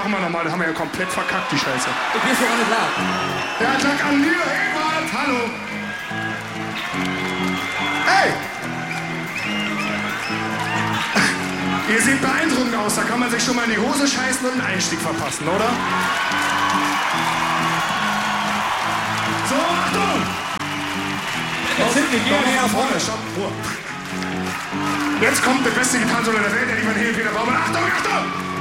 machen wir nochmal. Das haben wir ja komplett verkackt, die Scheiße. Du bist doch nicht klar. Der Attack an mir, Ebert, hallo. Hey! Ihr seht beeindruckend aus, da kann man sich schon mal in die Hose scheißen und einen Einstieg verpassen, oder? So, Achtung! Jetzt sind wir hier nach vorne, stopp, Ruhe. Jetzt kommt der beste Gitarrensolo der Welt, der liebe Peter Baumann. Achtung, Achtung!